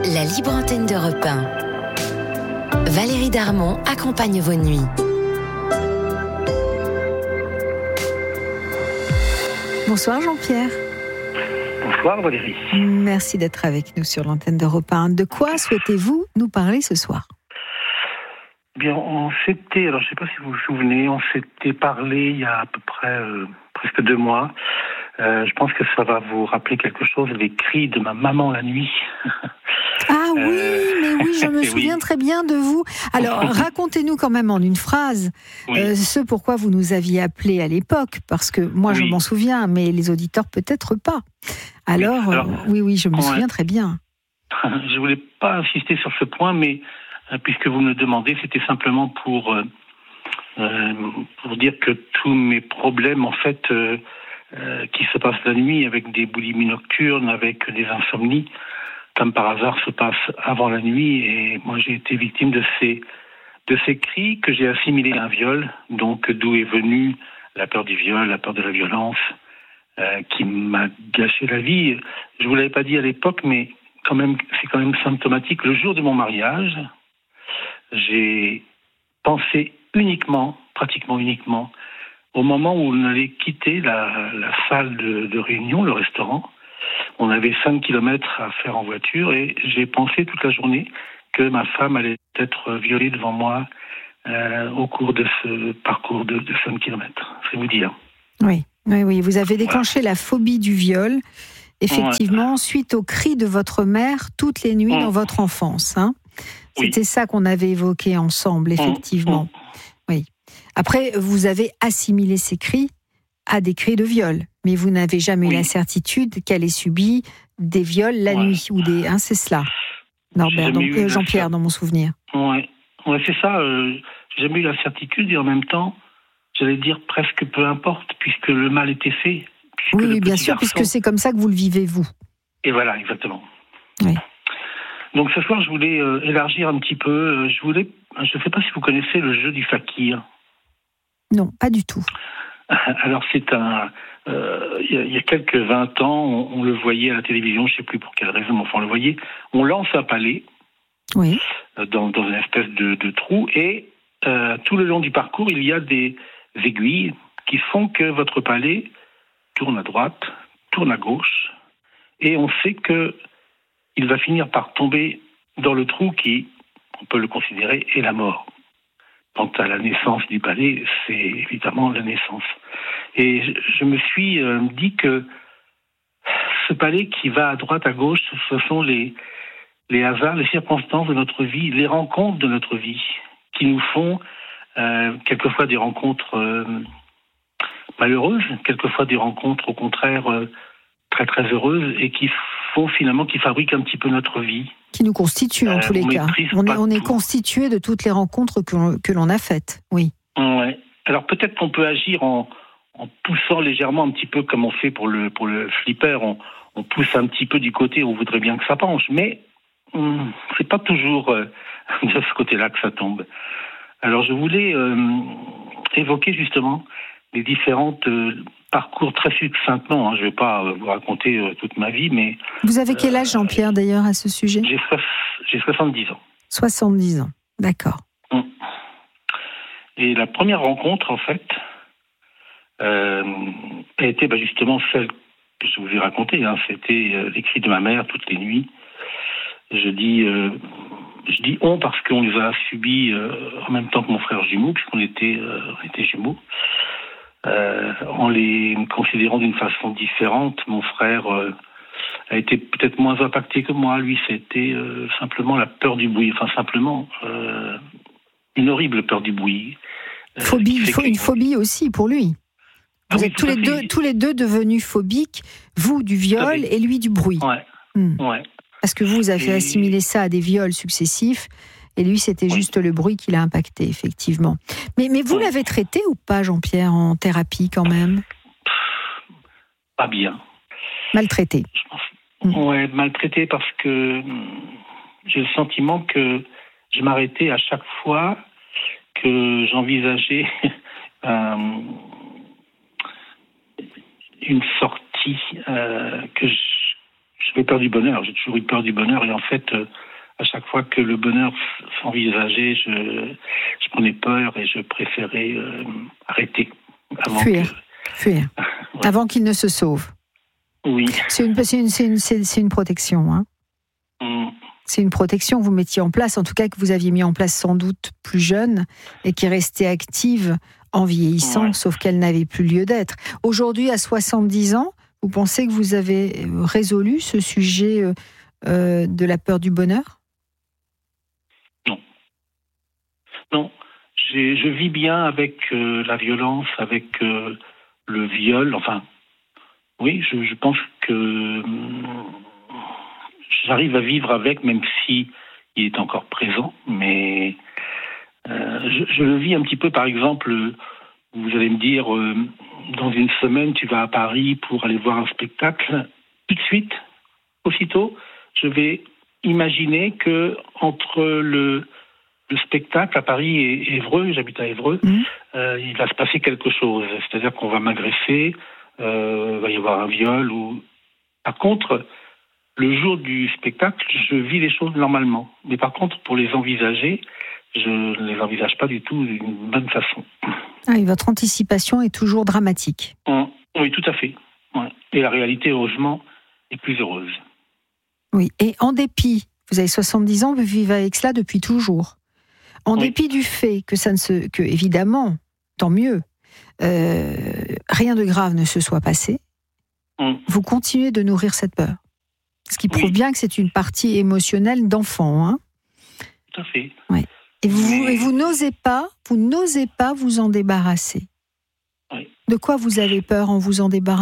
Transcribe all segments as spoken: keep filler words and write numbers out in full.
La libre antenne d'Europe un. Valérie Darmon accompagne vos nuits. Bonsoir Jean-Pierre. Bonsoir Valérie. Merci d'être avec nous sur l'antenne d'Europe un. De quoi souhaitez-vous nous parler ce soir ? Bien, on s'était, alors je ne sais pas si vous vous souvenez, on s'était parlé il y a à peu près euh, presque deux mois. Euh, je pense que ça va vous rappeler quelque chose, les cris de ma maman la nuit. Ah oui, euh... mais oui, je me souviens oui. très bien de vous. Alors, racontez-nous quand même en une phrase oui. euh, ce pourquoi vous nous aviez appelé à l'époque, parce que moi oui. je m'en souviens, mais les auditeurs peut-être pas. Alors, oui, Alors, euh, oui, oui, je me ouais. souviens très bien. Je ne voulais pas insister sur ce point, mais euh, puisque vous me le demandez, c'était simplement pour, euh, euh, pour dire que tous mes problèmes, en fait, euh, euh, qui se passent la nuit avec des boulimies nocturnes, avec des insomnies, comme par hasard, se passent avant la nuit. Et moi, j'ai été victime de ces, de ces cris que j'ai assimilés à un viol, donc d'où est venue la peur du viol, la peur de la violence, euh, qui m'a gâché la vie. Je ne vous l'avais pas dit à l'époque, mais quand même, c'est quand même symptomatique. Le jour de mon mariage, j'ai pensé uniquement, pratiquement uniquement, au moment où on allait quitter la, la salle de, de réunion, le restaurant. On avait cinq kilomètres à faire en voiture et j'ai pensé toute la journée que ma femme allait être violée devant moi euh, au cours de ce parcours de, de cinq kilomètres. C'est vous dire. Oui, oui, oui. Vous avez déclenché ouais. la phobie du viol, effectivement, ouais. suite aux cris de votre mère toutes les nuits mmh. dans votre enfance. Hein. C'était oui. ça qu'on avait évoqué ensemble, effectivement. Mmh. Oui. Après, vous avez assimilé ces cris à des cris de viol, mais vous n'avez jamais oui. eu la certitude qu'elle ait subi des viols la ouais. nuit ou des. Hein, c'est cela, Norbert, donc euh, Jean-Pierre, cer... dans mon souvenir. Ouais, ouais, c'est ça. Euh, j'ai jamais eu la certitude et en même temps, j'allais dire presque peu importe, puisque le mal était fait. Oui, oui bien sûr, garçon... puisque c'est comme ça que vous le vivez vous. Et voilà, exactement. Oui. Donc ce soir, je voulais euh, élargir un petit peu. Euh, je voulais, je ne sais pas si vous connaissez le jeu du fakir. Non, pas du tout. Alors c'est un, euh, il, y a, il y a quelques vingt ans, on, on le voyait à la télévision, je ne sais plus pour quelle raison, mais enfin on le voyait. On lance un palais oui. euh, dans, dans une espèce de, de trou et euh, tout le long du parcours, il y a des aiguilles qui font que votre palais tourne à droite, tourne à gauche, et on sait que il va finir par tomber dans le trou qui, on peut le considérer, est la mort. Quant à la naissance du palais, c'est évidemment la naissance. Et je me suis euh, dit que ce palais qui va à droite, à gauche, ce sont les, les hasards, les circonstances de notre vie, les rencontres de notre vie, qui nous font euh, quelquefois des rencontres euh, malheureuses, quelquefois des rencontres au contraire euh, très très heureuses, et qui font finalement, qui fabriquent un petit peu notre vie. Qui nous constitue en euh, tous les cas. On est, on est constitué de toutes les rencontres que l'on, que l'on a faites, oui. Ouais. Alors peut-être qu'on peut agir en, en poussant légèrement un petit peu comme on fait pour le, pour le flipper, on, on pousse un petit peu du côté où on voudrait bien que ça penche, mais hum, c'est pas toujours euh, de ce côté-là que ça tombe. Alors je voulais euh, évoquer justement les différentes euh, parcours très succinctement. Hein. Je ne vais pas euh, vous raconter euh, toute ma vie, mais... Vous avez quel âge, Jean-Pierre, d'ailleurs, à ce sujet ? J'ai, j'ai soixante-dix ans. soixante-dix ans, d'accord. Hum. Et la première rencontre, en fait, euh, a été bah, justement celle que je vous ai racontée. Hein. C'était euh, les cris de ma mère toutes les nuits. Je dis, euh, je dis on parce qu'on les a subis euh, en même temps que mon frère jumeau, puisqu'on était, euh, on était jumeaux. Euh, en les considérant d'une façon différente, mon frère euh, a été peut-être moins impacté que moi. Lui, c'était euh, simplement la peur du bruit. Enfin, simplement euh, une horrible peur du bruit. Euh, phobie, pho- une phobie aussi pour lui. Vous ah oui, êtes tous les, deux, tous les deux devenus phobiques, vous du viol et lui du bruit. Ouais. Hmm. Ouais. Parce que vous avez et... assimilé ça à des viols successifs. Et lui, c'était oui. juste le bruit qui l'a impacté, effectivement. Mais, mais vous oui. l'avez traité ou pas, Jean-Pierre, en thérapie quand même ? Pas bien. Maltraité. Mmh. Oui, maltraité parce que j'ai le sentiment que je m'arrêtais à chaque fois que j'envisageais euh, une sortie, euh, que j'avais peur du bonheur. J'ai toujours eu peur du bonheur. Et en fait, euh, à chaque fois que le bonheur s'envisageait, je, je prenais peur et je préférais euh, arrêter. Avant fuir. Que... Fuir. Ouais. Avant qu'il ne se sauve. Oui. C'est une, c'est une, c'est une, c'est, c'est une protection. Hein. Mm. C'est une protection que vous mettiez en place, en tout cas que vous aviez mis en place sans doute plus jeune et qui restait active en vieillissant, ouais. sauf qu'elle n'avait plus lieu d'être. Aujourd'hui, à soixante-dix ans, vous pensez que vous avez résolu ce sujet euh, de la peur du bonheur ? Non. Non. J'ai, je vis bien avec euh, la violence, avec euh, le viol. Enfin, oui, je, je pense que euh, j'arrive à vivre avec, même si il est encore présent. Mais euh, je, je le vis un petit peu, par exemple, vous allez me dire, euh, dans une semaine, tu vas à Paris pour aller voir un spectacle. Tout de suite, aussitôt, je vais imaginer que entre le Le spectacle à Paris et Évreux, j'habite à Évreux, mmh. euh, il va se passer quelque chose. C'est-à-dire qu'on va m'agresser, euh, il va y avoir un viol. Ou... Par contre, le jour du spectacle, je vis les choses normalement. Mais par contre, pour les envisager, je ne les envisage pas du tout d'une bonne façon. Ah, et votre anticipation est toujours dramatique. Mmh. Oui, tout à fait. Ouais. Et la réalité, heureusement, est plus heureuse. Oui, et en dépit, vous avez soixante-dix ans, vous vivez avec cela depuis toujours. En oui. dépit du fait que ça ne se, que évidemment, tant mieux, euh, rien de grave ne se soit passé, mm. vous continuez de nourrir cette peur. Ce qui prouve oui. bien que c'est une partie émotionnelle d'enfant. Hein. Tout à fait. Oui. Et vous, Mais... et vous n'osez pas, vous n'osez pas vous en débarrasser. Oui. De quoi vous avez peur en vous en débarrassant ?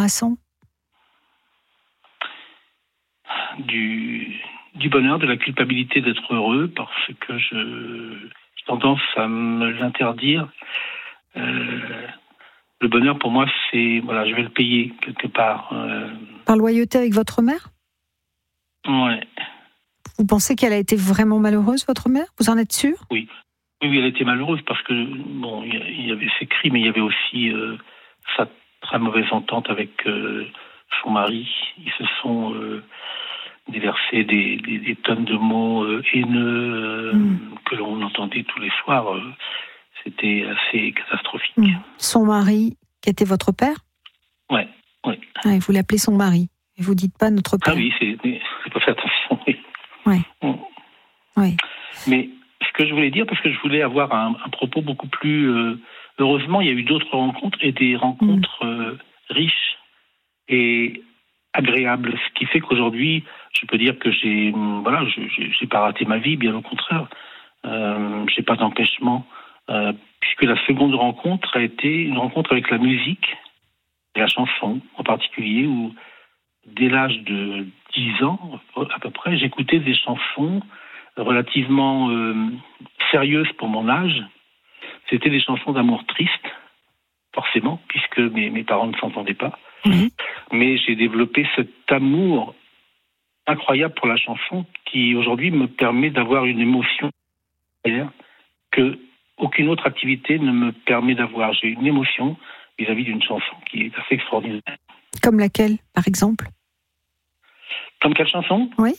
Du, du bonheur, de la culpabilité d'être heureux, parce que je... tendance à me l'interdire. Euh, le bonheur, pour moi, c'est... Voilà, je vais le payer, quelque part. Euh... Par loyauté avec votre mère ? Ouais. Vous pensez qu'elle a été vraiment malheureuse, votre mère ? Vous en êtes sûr ? Oui. Oui, oui, elle était malheureuse parce que, bon, il y avait ses cris, mais il y avait aussi euh, sa très mauvaise entente avec euh, son mari. Ils se sont... Euh, déverser des, des, des tonnes de mots euh, haineux euh, mmh. que l'on entendait tous les soirs. Euh, c'était assez catastrophique. Mmh. Son mari, qui était votre père ? Ouais, ouais. Ah, et vous l'appelez son mari. Et vous dites pas notre père. Ah oui, c'est, c'est pas fait attention. Oui. Ouais. Mmh. Oui. Mais ce que je voulais dire, parce que je voulais avoir un, un propos beaucoup plus... Euh, heureusement, il y a eu d'autres rencontres et des rencontres mmh. euh, riches et agréables. Ce qui fait qu'aujourd'hui, je peux dire que j'ai, voilà, je, je, j'ai pas raté ma vie, bien au contraire. Euh, j'ai pas d'empêchement, euh, puisque la seconde rencontre a été une rencontre avec la musique, et la chanson en particulier, où dès l'âge de dix ans, à peu près, j'écoutais des chansons relativement euh, sérieuses pour mon âge. C'était des chansons d'amour triste, forcément, puisque mes, mes parents ne s'entendaient pas. Mmh. Mais j'ai développé cet amour incroyable pour la chanson qui aujourd'hui me permet d'avoir une émotion que aucune autre activité ne me permet d'avoir. J'ai une émotion vis-à-vis d'une chanson qui est assez extraordinaire. Comme laquelle, par exemple ? Comme quelle chanson ? Oui.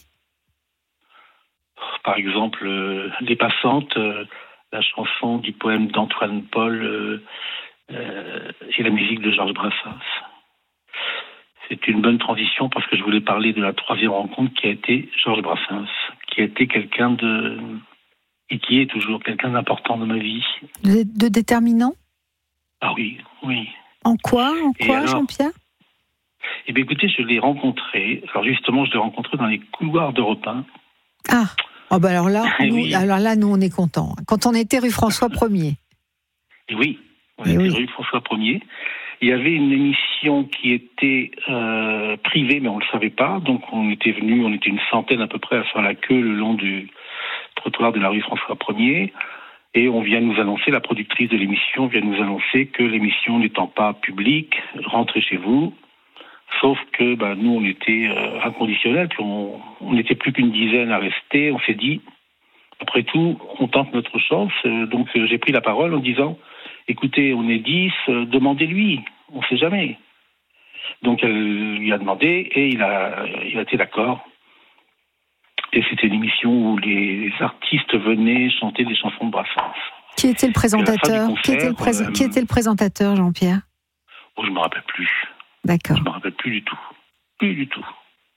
Par exemple, euh, Les Passantes, euh, la chanson du poème d'Antoine Paul euh, euh, et la musique de Georges Brassens. C'est une bonne transition parce que je voulais parler de la troisième rencontre qui a été Georges Brassens, qui a été quelqu'un de... et qui est toujours quelqu'un d'important dans ma vie. De, de déterminant ? Ah oui, oui. En quoi, en quoi, alors, Jean-Pierre ? Eh bien, écoutez, je l'ai rencontré. Alors justement, je l'ai rencontré dans les couloirs d'Europe un. Ah, oh ben alors là, nous, oui. alors là, nous, on est contents. Quand on était rue François premier. Et oui, on Et était oui. rue François premier. Il y avait une émission qui était euh, privée, mais on ne le savait pas. Donc on était venus, on était une centaine à peu près à faire la queue le long du trottoir de la rue François premier. Et on vient nous annoncer, la productrice de l'émission vient nous annoncer que l'émission n'étant pas publique, rentrez chez vous. Sauf que bah, nous, on était euh, inconditionnels, puis on n'était plus qu'une dizaine à rester. On s'est dit, après tout, on tente notre chance. Euh, donc euh, j'ai pris la parole en disant, écoutez, on est dix, euh, demandez-lui, on ne sait jamais. Donc elle lui a demandé et il a, il a été d'accord. Et c'était une émission où les artistes venaient chanter des chansons de Brassens. Qui était le présentateur concert, qui, était le pré- euh, qui était le présentateur, Jean-Pierre? Oh, je ne me rappelle plus. D'accord. Je ne me rappelle plus du tout. Plus du tout.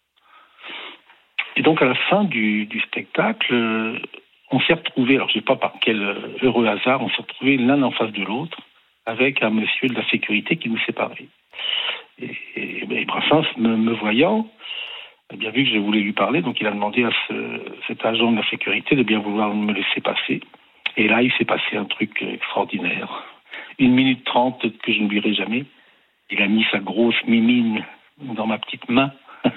Et donc, à la fin du, du spectacle, euh, on s'est retrouvés, alors je ne sais pas par quel heureux hasard, on s'est retrouvés l'un en face de l'autre, avec un monsieur de la sécurité qui nous séparait. Et, et, et Brassens, me, me voyant, a bien vu que je voulais lui parler, donc il a demandé à ce, cet agent de la sécurité de bien vouloir me laisser passer. Et là, il s'est passé un truc extraordinaire. Une minute trente que je n'oublierai jamais. Il a mis sa grosse mimine dans ma petite main.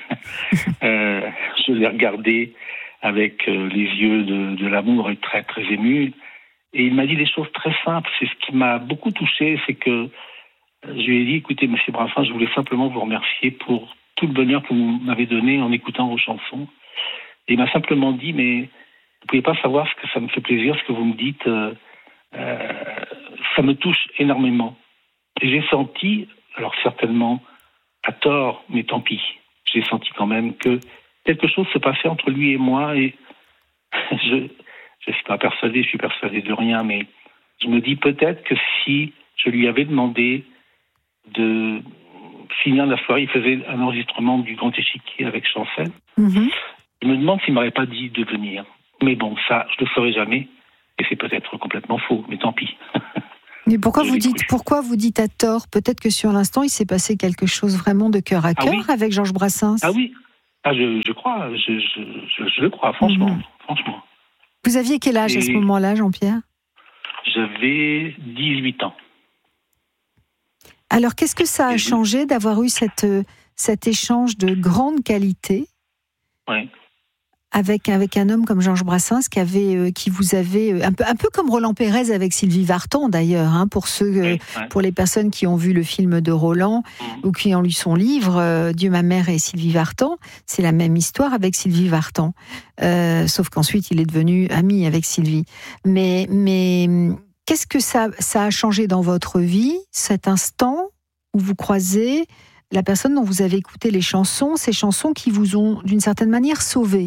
euh, je l'ai regardé avec euh, les yeux de, de l'amour et très, très ému. Et il m'a dit des choses très simples. C'est ce qui m'a beaucoup touché, c'est que je lui ai dit, écoutez, monsieur Brassens, je voulais simplement vous remercier pour tout le bonheur que vous m'avez donné en écoutant vos chansons. Et il m'a simplement dit, mais vous ne pouvez pas savoir ce que ça me fait plaisir, ce que vous me dites. Euh, euh, ça me touche énormément. Et j'ai senti, alors certainement à tort, mais tant pis, j'ai senti quand même que quelque chose se passait entre lui et moi. Et je ne suis pas persuadé, je suis persuadé de rien, mais je me dis peut-être que si je lui avais demandé de finir la soirée, il faisait un enregistrement du Grand Échiquier avec Chancel. Mm-hmm. Je me demande s'il ne m'aurait pas dit de venir. Mais bon, ça, je ne le saurai jamais. Et c'est peut-être complètement faux, mais tant pis. Mais pourquoi vous dites, pourquoi vous dites à tort? Peut-être que sur l'instant, il s'est passé quelque chose vraiment de cœur à cœur ah oui. avec Georges Brassens. Ah oui, ah, je, je crois, je, je, je, je le crois, franchement, mm-hmm. franchement. Vous aviez quel âge Et à ce moment-là, Jean-Pierre? J'avais dix-huit ans. Alors, qu'est-ce que ça a changé d'avoir eu cette, cet échange de grande qualité ouais. avec, avec un homme comme Georges Brassens qui, avait, qui vous avait, un peu, un peu comme Roland Pérez avec Sylvie Vartan d'ailleurs, hein, pour, ceux, oui, ouais. pour les personnes qui ont vu le film de Roland mmh. ou qui ont lu son livre, euh, Dieu, ma mère et Sylvie Vartan, c'est la même histoire avec Sylvie Vartan. Euh, sauf qu'ensuite, il est devenu ami avec Sylvie. Mais... mais qu'est-ce que ça, ça a changé dans votre vie, cet instant où vous croisez la personne dont vous avez écouté les chansons, ces chansons qui vous ont, d'une certaine manière, sauvé?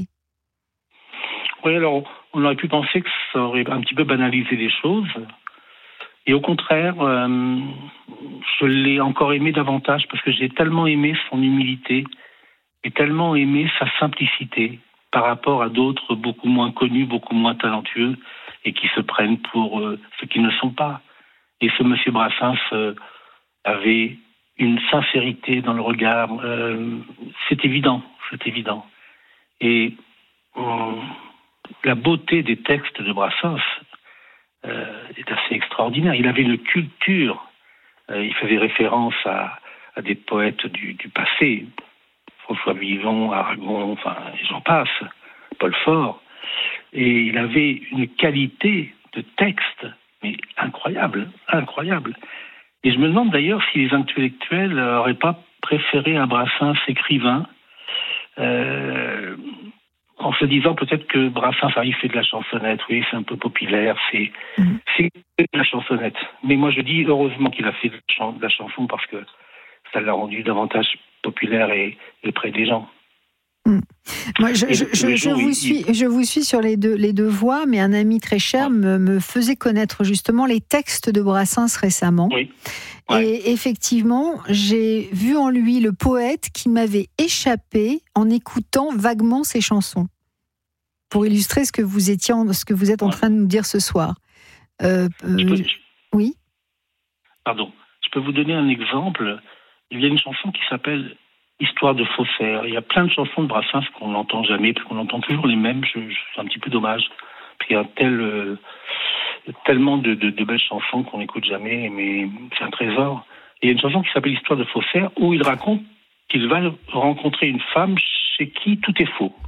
Oui, alors, on aurait pu penser que ça aurait un petit peu banalisé les choses. Et au contraire, euh, je l'ai encore aimé davantage parce que j'ai tellement aimé son humilité et tellement aimé sa simplicité par rapport à d'autres beaucoup moins connus, beaucoup moins talentueux, et qui se prennent pour euh, ce qu'ils ne sont pas. Et ce monsieur Brassens euh, avait une sincérité dans le regard. Euh, c'est évident, c'est évident. Et euh, la beauté des textes de Brassens euh, est assez extraordinaire. Il avait une culture. Euh, il faisait référence à, à des poètes du, du passé. François Vivon, Aragon, enfin, j'en passe. Paul Fort. Et il avait une qualité de texte, mais incroyable, incroyable. Et je me demande d'ailleurs si les intellectuels n'auraient pas préféré un Brassens écrivain, euh, en se disant peut-être que Brassens, il fait de la chansonnette, oui, c'est un peu populaire, c'est, mmh. c'est de la chansonnette. Mais moi je dis heureusement qu'il a fait de la chanson parce que ça l'a rendu davantage populaire et, et près des gens. Mmh. Moi, je, je, je, je, vous suis, je vous suis sur les deux, les deux voies, mais un ami très cher me, me faisait connaître justement les textes de Brassens récemment. Oui. Ouais. Et effectivement, j'ai vu en lui le poète qui m'avait échappé en écoutant vaguement ses chansons. Pour illustrer ce que vous étiez, ce que vous êtes en ouais. train de nous dire ce soir. Euh, je peux, je... Oui. Pardon. Je peux vous donner un exemple. Il y a une chanson qui s'appelle Histoire de faussaire. Il y a plein de chansons de Brassens qu'on n'entend jamais, parce qu'on entend toujours les mêmes. Je, je, c'est un petit peu dommage. Puis il y a tel, euh, tellement de, de, de belles chansons qu'on n'écoute jamais, mais c'est un trésor. Et il y a une chanson qui s'appelle Histoire de faussaire, où il raconte qu'il va rencontrer une femme chez qui tout est faux.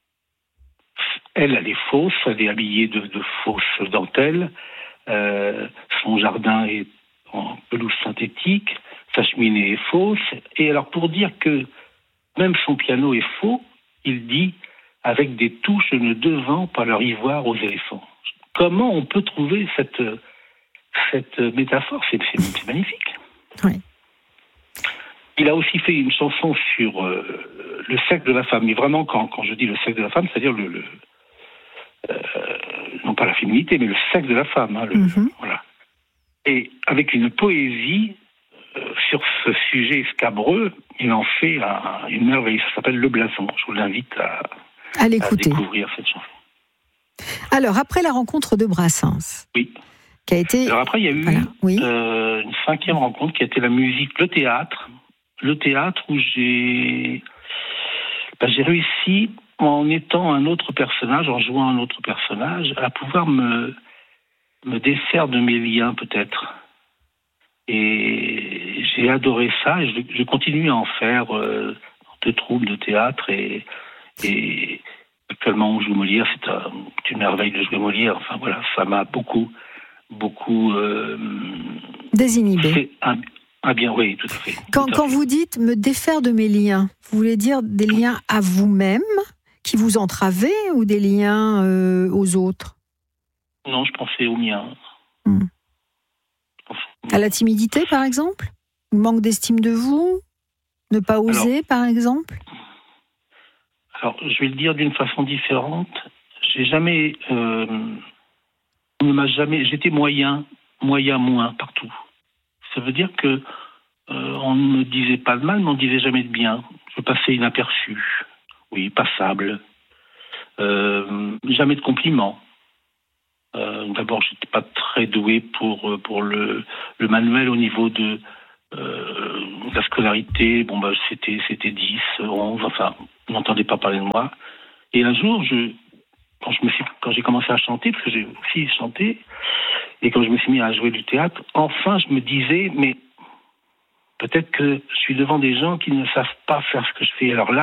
Elle, elle est fausse, elle est habillée de, de fausses dentelles. Euh, son jardin est en pelouse synthétique. Sa cheminée est fausse. Et alors, pour dire que même son piano est faux, il dit « avec des touches ne devant pas leur ivoire aux éléphants ». Comment on peut trouver cette, cette métaphore? C'est, c'est, c'est magnifique. Oui. il a aussi fait une chanson sur euh, le sexe de la femme. Mais vraiment, quand, quand je dis le sexe de la femme, c'est-à-dire le, le euh, non pas la féminité, mais le sexe de la femme. Hein, le, mm-hmm. Voilà. Et avec une poésie euh, sur ce sujet scabreux, il en fait un, une merveille. Ça s'appelle Le Blason. Je vous l'invite à, à l'écouter, à découvrir cette chanson. Alors, après la rencontre de Brassens, oui. qui a été... Alors après, il y a eu voilà. oui. euh, une cinquième rencontre qui a été la musique, le théâtre. Le théâtre où j'ai, ben, j'ai réussi, en étant un autre personnage, en jouant un autre personnage, à pouvoir me, me défaire de mes liens, peut-être. Et j'ai adoré ça, et je, je continue à en faire euh, de troupes de théâtre, et... et actuellement, on joue Molière, c'est, un, c'est une merveille de jouer Molière. Enfin voilà, ça m'a beaucoup, beaucoup euh, désinhibé. Un, un bien, oui, tout à fait. Quand, tout à quand fait. vous dites me défaire de mes liens, vous voulez dire des liens à vous-même qui vous entravaient ou des liens euh, aux autres? Non, je pensais aux miens. Hum. À la timidité, par exemple? Manque d'estime de vous? Ne pas oser, Alors, par exemple? Alors, je vais le dire d'une façon différente. J'ai jamais, euh, on ne m'a jamais, j'étais moyen, moyen moins partout. Ça veut dire que euh, on ne me disait pas de mal, mais on ne disait jamais de bien. Je passais inaperçu, oui, passable. Euh, jamais de compliments. Euh, d'abord, je n'étais pas très doué pour pour le, le manuel au niveau de euh, la scolarité. Bon, bah, c'était c'était dix, onze, enfin. On n'entendait pas parler de moi. Et un jour, je, quand, je me suis, quand j'ai commencé à chanter, parce que j'ai aussi chanté, et quand je me suis mis à jouer du théâtre, enfin, je me disais, mais peut-être que je suis devant des gens qui ne savent pas faire ce que je fais. Alors là,